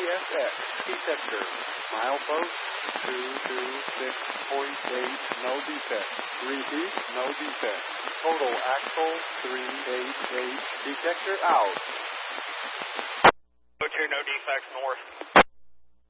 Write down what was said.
CSX detector. Milepost 226.8, no defect. Repeat, no defect. Total axle 388, detector out. Butcher, no defects north.